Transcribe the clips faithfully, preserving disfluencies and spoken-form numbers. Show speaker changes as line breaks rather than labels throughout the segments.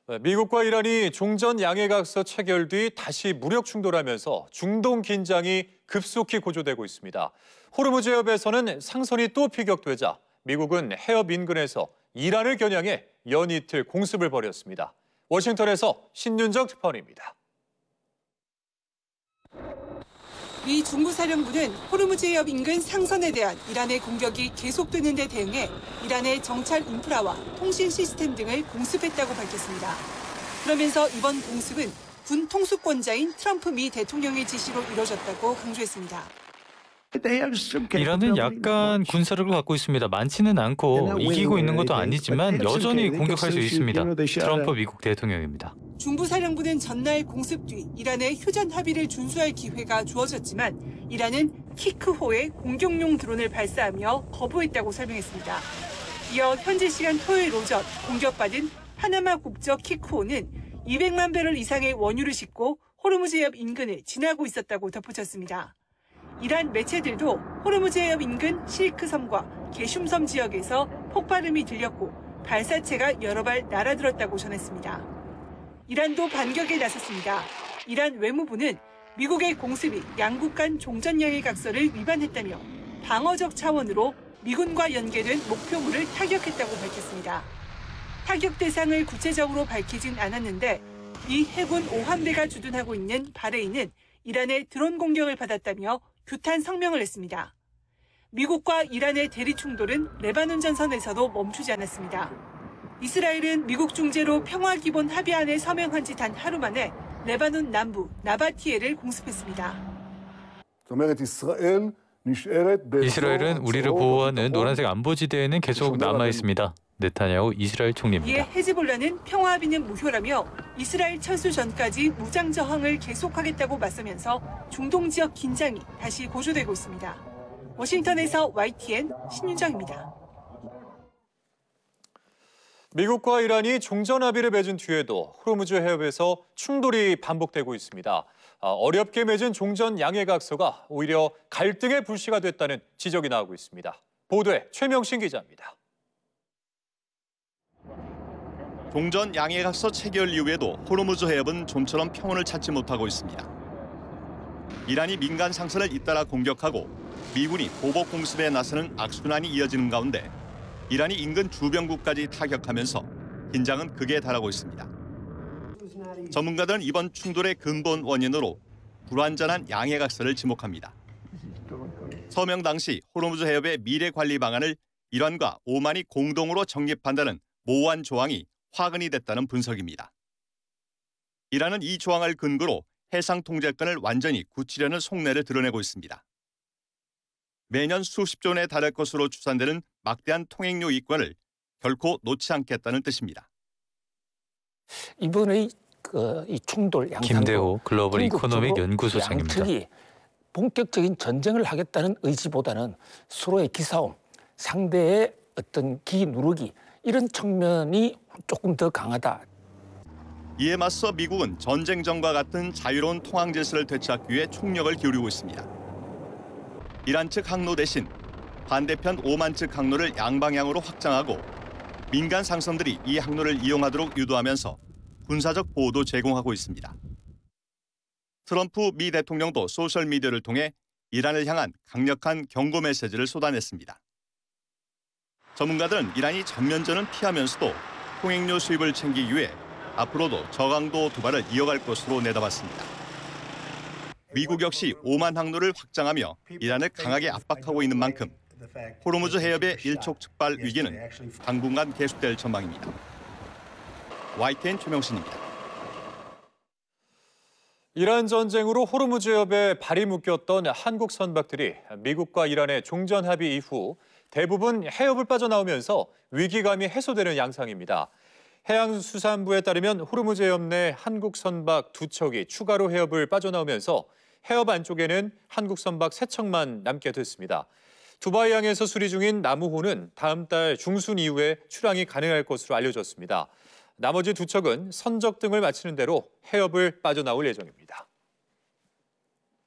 미국과 이란이 종전 양해각서 체결 뒤 다시 무력 충돌하면서 중동 긴장이 급속히 고조되고 있습니다. 호르무즈 해협에서는 상선이 또 피격되자 미국은 해협 인근에서 이란을 겨냥해 연이틀 공습을 벌였습니다. 워싱턴에서 신윤정 특파원입니다.
미 중부사령부는 호르무즈 해협 인근 상선에 대한 이란의 공격이 계속되는 데 대응해 이란의 정찰 인프라와 통신 시스템 등을 공습했다고 밝혔습니다. 그러면서 이번 공습은 군 통수권자인 트럼프 미 대통령의 지시로 이뤄졌다고 강조했습니다.
이란은 약간 군사력을 갖고 있습니다. 많지는 않고 이기고 있는 것도 아니지만 여전히 공격할 수 있습니다. 트럼프 미국 대통령입니다.
중부사령부는 전날 공습 뒤 이란의 휴전 합의를 준수할 기회가 주어졌지만 이란은 키크호에 공격용 드론을 발사하며 거부했다고 설명했습니다. 이어 현지 시간 토요일 오전 공격받은 파나마 국적 키크호는 이백만 배럴 이상의 원유를 싣고 호르무즈 해협 인근을 지나고 있었다고 덧붙였습니다. 이란 매체들도 호르무즈 해협 인근 시리크 섬과 게슘섬 지역에서 폭발음이 들렸고 발사체가 여러 발 날아들었다고 전했습니다. 이란도 반격에 나섰습니다. 이란 외무부는 미국의 공습이 양국 간 종전양해 각서를 위반했다며 방어적 차원으로 미군과 연계된 목표물을 타격했다고 밝혔습니다. 타격 대상을 구체적으로 밝히진 않았는데 미 해군 오함대가 주둔하고 있는 바레인은 이란의 드론 공격을 받았다며 규탄 성명을 냈습니다. 미국과 이란의 대리 충돌은 레바논 전선에서도 멈추지 않았습니다. 이스라엘은 미국 중재로 평화기본 합의안에 서명한 지 단 하루 만에 레바논 남부 나바티에를 공습했습니다.
이스라엘은 우리를 보호하는 노란색 안보지대에는 계속 남아 있습니다. 네타냐후 이스라엘 총리입니다.
이에 헤즈볼라는 평화 합의는 무효라며 이스라엘 철수 전까지 무장 저항을 계속하겠다고 맞서면서 중동 지역 긴장이 다시 고조되고 있습니다. 워싱턴에서 와이티엔 신윤정입니다.
미국과 이란이 종전 합의를 맺은 뒤에도 호르무즈 해협에서 충돌이 반복되고 있습니다. 어렵게 맺은 종전 양해각서가 오히려 갈등의 불씨가 됐다는 지적이 나오고 있습니다. 보도에 최명신 기자입니다.
종전 양해각서 체결 이후에도 호르무즈 해협은 좀처럼 평온을 찾지 못하고 있습니다. 이란이 민간 상선을 잇따라 공격하고 미군이 보복 공습에 나서는 악순환이 이어지는 가운데 이란이 인근 주변국까지 타격하면서 긴장은 극에 달하고 있습니다. 전문가들은 이번 충돌의 근본 원인으로 불완전한 양해각서를 지목합니다. 서명 당시 호르무즈 해협의 미래 관리 방안을 이란과 오만이 공동으로 정립한다는 모호한 조항이 화근이 됐다는 분석입니다. 이란은 이 조항을 근거로 해상 통제권을 완전히 굳히려는 속내를 드러내고 있습니다. 매년 수십조 원에 달할 것으로 추산되는 막대한 통행료 이권을 결코 놓지 않겠다는 뜻입니다.
이번의 그 이 충돌 양상도
김대호 글로벌 이코노믹 연구소장입니다.
양측이 본격적인 전쟁을 하겠다는 의지보다는 서로의 기싸움, 상대의 어떤 기 누르기 이런 측면이 조금 더 강하다.
이에 맞서 미국은 전쟁전과 같은 자유로운 통항 질서를 되찾기 위해 총력을 기울이고 있습니다. 이란 측 항로 대신 반대편 오만 측 항로를 양방향으로 확장하고 민간 상선들이 이 항로를 이용하도록 유도하면서 군사적 보호도 제공하고 있습니다. 트럼프 미 대통령도 소셜미디어를 통해 이란을 향한 강력한 경고 메시지를 쏟아냈습니다. 전문가들은 이란이 전면전은 피하면서도 통행료 수입을 챙기기 위해 앞으로도 저강도 도발을 이어갈 것으로 내다봤습니다. 미국 역시 오만 항로를 확장하며 이란을 강하게 압박하고 있는 만큼 호르무즈 해협의 일촉즉발 위기는 당분간 계속될 전망입니다. 와이티엔 최명신입니다.
이란 전쟁으로 호르무즈 해협에 발이 묶였던 한국 선박들이 미국과 이란의 종전 합의 이후 대부분 해협을 빠져나오면서 위기감이 해소되는 양상입니다. 해양수산부에 따르면 호르무즈 해협 내 한국 선박 두 척이 추가로 해협을 빠져나오면서 해협 안쪽에는 한국 선박 세 척만 남게 됐습니다. 두바이항에서 수리 중인 나무호는 다음 달 중순 이후에 출항이 가능할 것으로 알려졌습니다. 나머지 두 척은 선적 등을 마치는 대로 해협을 빠져나올 예정입니다.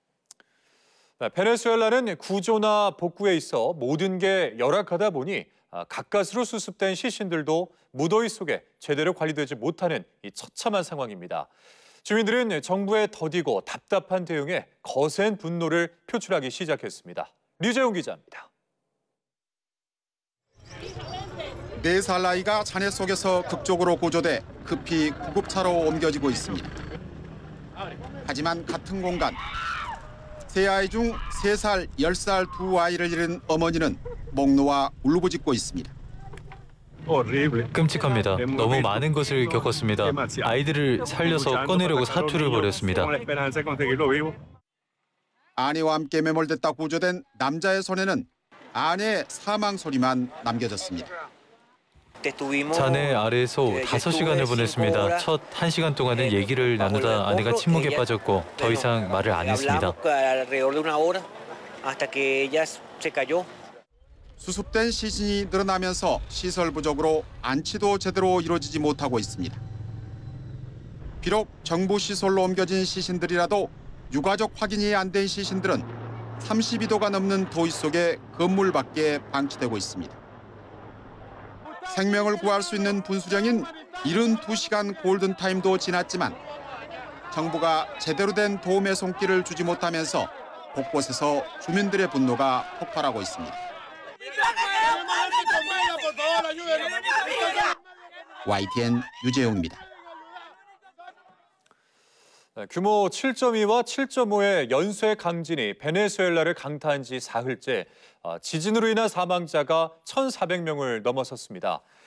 베네수엘라는 구조나 복구에 있어 모든 게 열악하다 보니 아, 가까스로 수습된 시신들도 무더위 속에 제대로 관리되지 못하는 이 처참한 상황입니다. 주민들은 정부의 더디고 답답한 대응에 거센 분노를 표출하기 시작했습니다. 류재용 기자입니다.
네 살 아이가 잔해 속에서 극적으로 구조돼 급히 구급차로 옮겨지고 있습니다. 하지만 같은 공간, 세 아이 중 세 살, 열 살 두 아이를 잃은 어머니는 목 놓아 울부짖고 있습니다.
끔찍합니다. 너무 많은 것을 겪었습니다. 아이들을 살려서 꺼내려고 사투를 벌였습니다.
아내와 함께 매몰됐다 구조된 남자의 손에는 아내의 사망 소리만 남겨졌습니다.
잔해 아래에서 다섯 시간을 보냈습니다. 첫 한 시간 동안은 얘기를 나누다 아내가 침묵에 빠졌고 더 이상 말을 안 했습니다.
수습된 시신이 늘어나면서 시설 부족으로 안치도 제대로 이루어지지 못하고 있습니다. 비록 정부 시설로 옮겨진 시신들이라도 유가족 확인이 안 된 시신들은 삼십이 도가 넘는 더위 속에 건물 밖에 방치되고 있습니다. 생명을 구할 수 있는 분수령인 칠십이 시간 골든타임도 지났지만 정부가 제대로 된 도움의 손길을 주지 못하면서 곳곳에서 주민들의 분노가 폭발하고 있습니다. 와이티엔 유재용입니다.
규모 칠 점 이와 칠 점 오의 연쇄 강진이 베네수엘라를 강타한 지 사흘째 지진으로 인한 사망자가 천사백 명을 넘어섰습니다.